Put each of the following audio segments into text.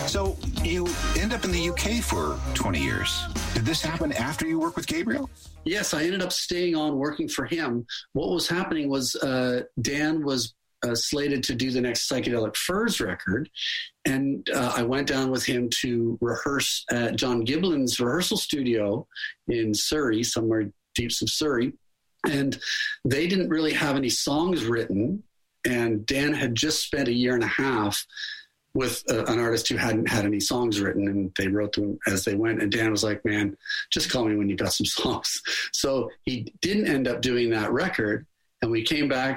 So you end up in the UK for 20 years. Did this happen after you worked with Gabriel? Yes, I ended up staying on working for him. What was happening was Dan was slated to do the next Psychedelic Furs record. And I went down with him to rehearse at John Giblin's rehearsal studio in Surrey, somewhere deeps of Surrey. And they didn't really have any songs written. And Dan had just spent a year and a half with an artist who hadn't had any songs written, and they wrote them as they went. And Dan was like, man, just call me when you got some songs. So he didn't end up doing that record. And we came back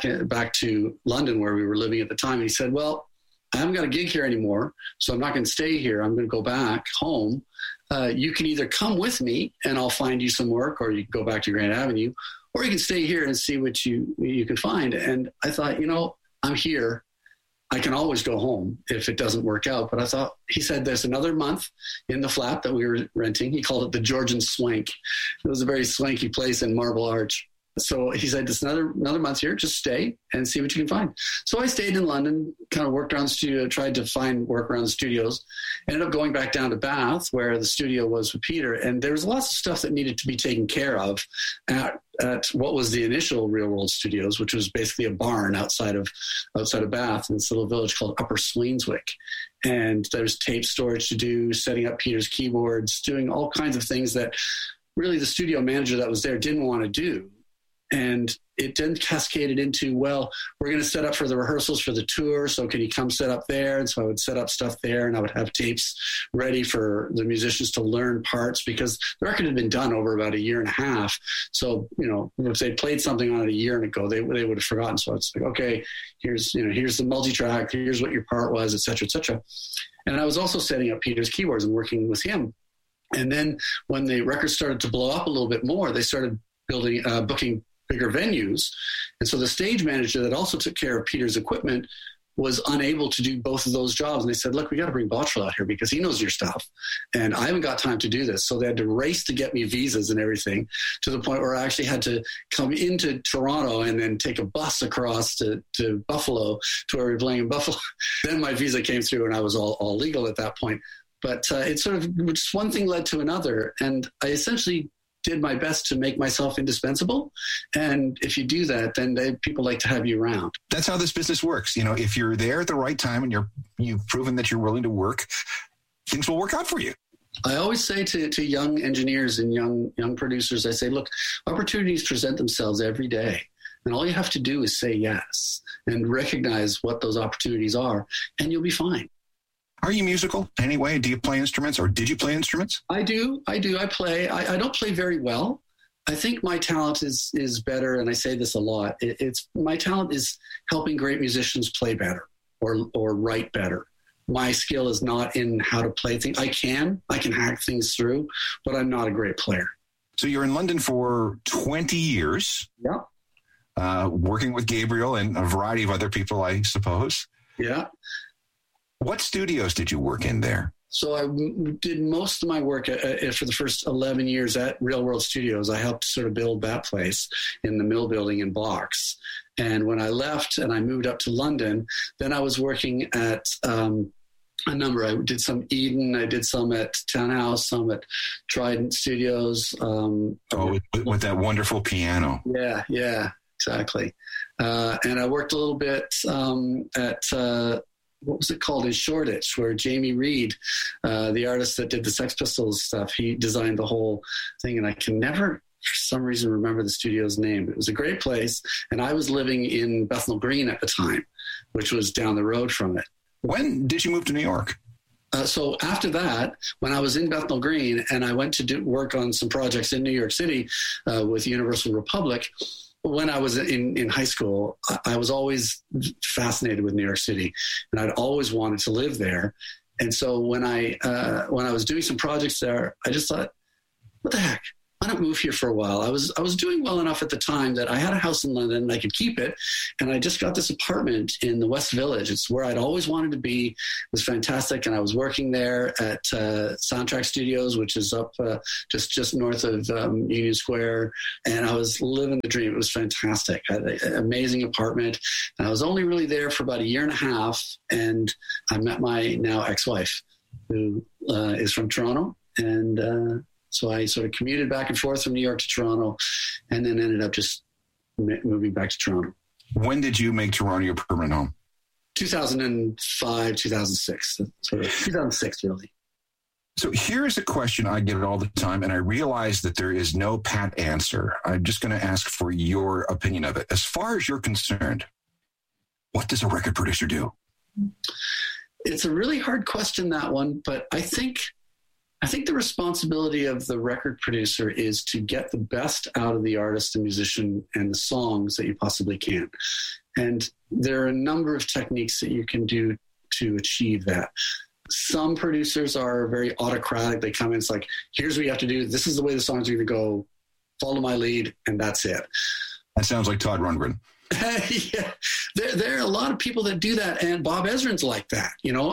to London where we were living at the time. And he said, well, I haven't got a gig here anymore, so I'm not going to stay here. I'm going to go back home. You can either come with me and I'll find you some work, or you can go back to Grand Avenue, or you can stay here and see what you can find. And I thought, I'm here. I can always go home if it doesn't work out. But I thought, he said, there's another month in the flat that we were renting. He called it the Georgian Swank. It was a very swanky place in Marble Arch. So he said, just another month here, just stay and see what you can find. So I stayed in London, kind of worked around the studio, tried to find work around the studios, ended up going back down to Bath where the studio was with Peter. And there was lots of stuff that needed to be taken care of at what was the initial Real World Studios, which was basically a barn outside of Bath in this little village called Upper Swainswick. And there's tape storage to do, setting up Peter's keyboards, doing all kinds of things that really the studio manager that was there didn't want to do. And it then cascaded into, well, we're going to set up for the rehearsals for the tour. So can you come set up there? And so I would set up stuff there, and I would have tapes ready for the musicians to learn parts, because the record had been done over about a year and a half. So, if they played something on it a year ago, they would have forgotten. So it's like, okay, here's the multi-track, here's what your part was, et cetera, et cetera. And I was also setting up Peter's keyboards and working with him. And then when the record started to blow up a little bit more, they started booking bigger venues. And so the stage manager that also took care of Peter's equipment was unable to do both of those jobs. And they said, look, we got to bring Bottrell out here because he knows your stuff. And I haven't got time to do this. So they had to race to get me visas and everything, to the point where I actually had to come into Toronto and then take a bus across to Buffalo, to where we were playing in Buffalo. Then my visa came through and I was all legal at that point. But it sort of, just one thing led to another. And I essentially did my best to make myself indispensable. And if you do that, then people like to have you around. That's how this business works. If you're there at the right time and you've proven that you're willing to work, things will work out for you. I always say to young engineers and young producers, I say, look, opportunities present themselves every day. And all you have to do is say yes and recognize what those opportunities are, and you'll be fine. Are you musical anyway? Do you play instruments, or did you play instruments? I do. I play. I don't play very well. I think my talent is better, and I say this a lot. My talent is helping great musicians play better or write better. My skill is not in how to play things. I can hack things through, but I'm not a great player. So you're in London for 20 years. Yeah. Working with Gabriel and a variety of other people, I suppose. Yeah. What studios did you work in there? So I did most of my work for the first 11 years at Real World Studios. I helped sort of build that place in the Mill Building in Box. And when I left and I moved up to London, then I was working at a number. I did some Eden. I did some at Townhouse, some at Trident Studios. With that wonderful piano. Yeah, exactly. And I worked a little bit at... what was it called, in Shoreditch, where Jamie Reed, the artist that did the Sex Pistols stuff, he designed the whole thing. And I can never, for some reason, remember the studio's name. It was a great place. And I was living in Bethnal Green at the time, which was down the road from it. When did you move to New York? So after that, when I was in Bethnal Green and I went to work on some projects in New York City with Universal Republic, when I was in high school, I was always fascinated with New York City, and I'd always wanted to live there. And so when I was doing some projects there, I just thought, what the heck? Why not move here for a while? I was doing well enough at the time that I had a house in London and I could keep it. And I just got this apartment in the West Village. It's where I'd always wanted to be. It was fantastic. And I was working there at Soundtrack Studios, which is up just north of Union Square. And I was living the dream. It was fantastic. I had an amazing apartment. And I was only really there for about a year and a half. And I met my now ex-wife. who is from Toronto. And so I sort of commuted back and forth from New York to Toronto, and then ended up just moving back to Toronto. When did you make Toronto your permanent home? 2005, 2006, sort of 2006, really. So here's a question I get all the time, and I realize that there is no pat answer. I'm just going to ask for your opinion of it. As far as you're concerned, what does a record producer do? It's a really hard question, that one, but I think the responsibility of the record producer is to get the best out of the artist and musician and the songs that you possibly can. And there are a number of techniques that you can do to achieve that. Some producers are very autocratic. They come in, it's like, here's what you have to do. This is the way the songs are going to go. Follow my lead, and that's it. That sounds like Todd Rundgren. Yeah, there are a lot of people that do that, and Bob Ezrin's like that,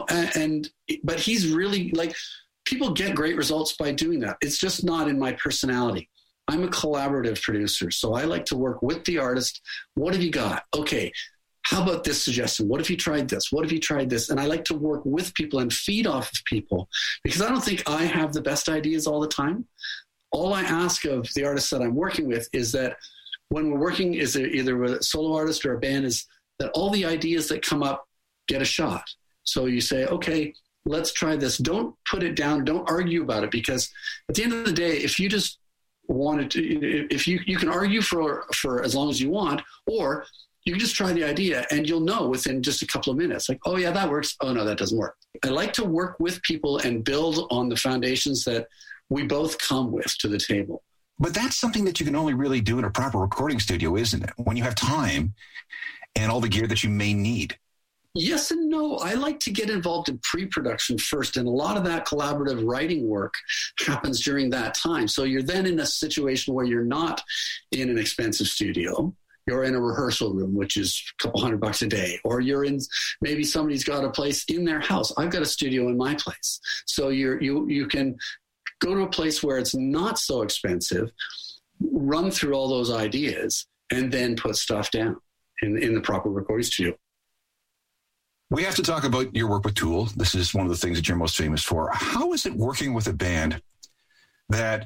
but he's really like, people get great results by doing that. It's just not in my personality. I'm a collaborative producer, so I like to work with the artist. What have you got? Okay, how about this suggestion? What if you tried this? What if you tried this? And I like to work with people and feed off of people, because I don't think I have the best ideas all the time. All I ask of the artists that I'm working with is that when we're working is either with a solo artist or a band, is that all the ideas that come up get a shot. So you say, okay, let's try this. Don't put it down. Don't argue about it, because at the end of the day, if you just wanted to, if you can argue for as long as you want, or you can just try the idea and you'll know within just a couple of minutes, like, oh yeah, that works. Oh no, that doesn't work. I like to work with people and build on the foundations that we both come with to the table. But that's something that you can only really do in a proper recording studio, isn't it? When you have time and all the gear that you may need. Yes and no. I like to get involved in pre-production first, and a lot of that collaborative writing work happens during that time. So you're then in a situation where you're not in an expensive studio. You're in a rehearsal room, which is a couple $100 a day, or you're in, maybe somebody's got a place in their house. I've got a studio in my place. So you can go to a place where it's not so expensive, run through all those ideas, and then put stuff down in the proper recording studio. We have to talk about your work with Tool. This is one of the things that you're most famous for. How is it working with a band that,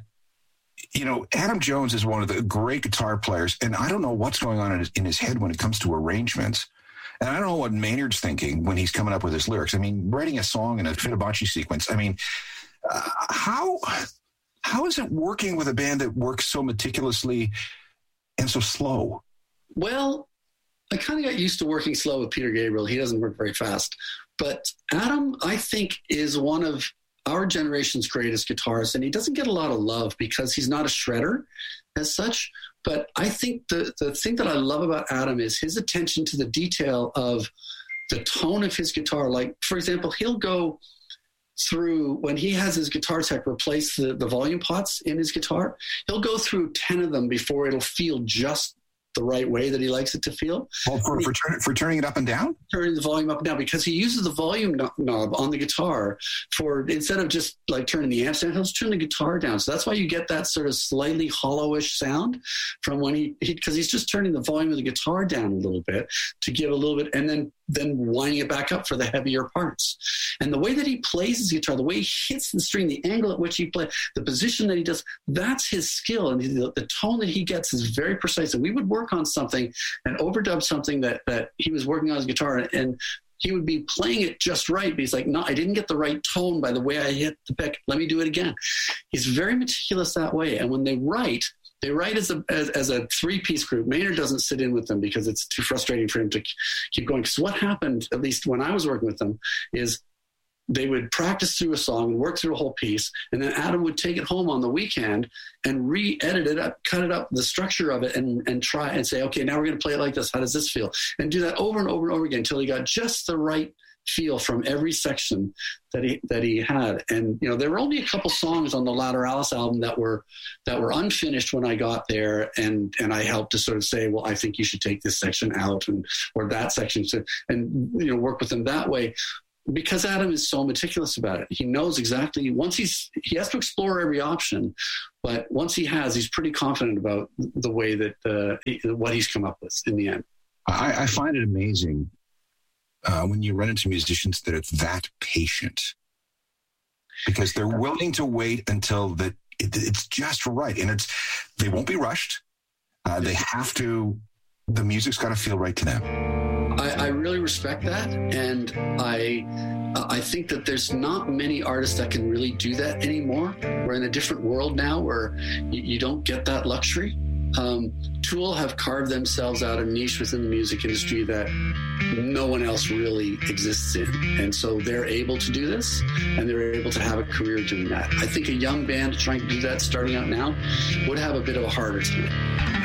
Adam Jones is one of the great guitar players, and I don't know what's going on in his head when it comes to arrangements. And I don't know what Maynard's thinking when he's coming up with his lyrics. I mean, writing a song in a Fibonacci sequence. I mean, how is it working with a band that works so meticulously and so slow? Well, I kind of got used to working slow with Peter Gabriel. He doesn't work very fast. But Adam, I think, is one of our generation's greatest guitarists, and he doesn't get a lot of love because he's not a shredder as such. But I think the thing that I love about Adam is his attention to the detail of the tone of his guitar. Like, for example, he'll go through, when he has his guitar tech replace the volume pots in his guitar, he'll go through 10 of them before it'll feel just the right way that he likes it to feel. Well, for turning it up and down? Turning the volume up and down, because he uses the volume knob on the guitar for, instead of just like turning the amp down, he'll just turn the guitar down. So that's why you get that sort of slightly hollowish sound from when because he's just turning the volume of the guitar down a little bit to give a little bit, and then winding it back up for the heavier parts. And the way that he plays his guitar, the way he hits the string, the angle at which he plays, the position that he does, that's his skill. And the tone that he gets is very precise. And we would work on something and overdub something that he was working on his guitar, and he would be playing it just right, but he's like, no, I didn't get the right tone by the way I hit the pick. Let me do it again. He's very meticulous that way. And when they write as a three-piece group. Maynard doesn't sit in with them because it's too frustrating for him to keep going. Because what happened, at least when I was working with them, is they would practice through a song and work through a whole piece, and then Adam would take it home on the weekend and re-edit it up, cut it up, the structure of it, and try and say, okay, now we're going to play it like this. How does this feel? And do that over and over and over again until he got just the right feel from every section that he had. And there were only a couple songs on the Lateralis album that were unfinished when I got there, and I helped to sort of say, well, I think you should take this section out or that section, and work with them that way. Because Adam is so meticulous about it. He knows exactly, he has to explore every option, but once he's pretty confident about the way that what he's come up with in the end. I find it amazing when you run into musicians that are that patient because they're willing to wait until it's just right. And they won't be rushed. They have to, the music's got to feel right to them. I really respect that. And I think that there's not many artists that can really do that anymore. We're in a different world now where you don't get that luxury. Tool have carved themselves out a niche within the music industry that no one else really exists in. And so they're able to do this, and they're able to have a career doing that. I think a young band trying to do that starting out now would have a bit of a harder time.